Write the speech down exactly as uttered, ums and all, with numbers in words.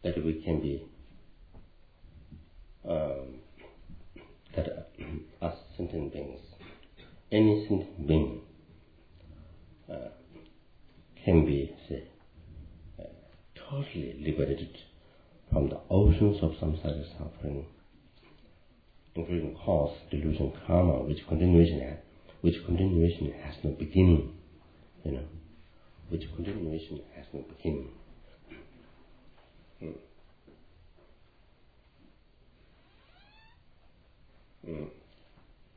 that we can be um, that uh, as sentient beings, any sentient being uh, can be, say, uh, totally liberated from the oceans of samsara suffering, including cause, delusion, karma, which continuation has, which continuation has no beginning, you know, which continuation has no beginning. Hmm.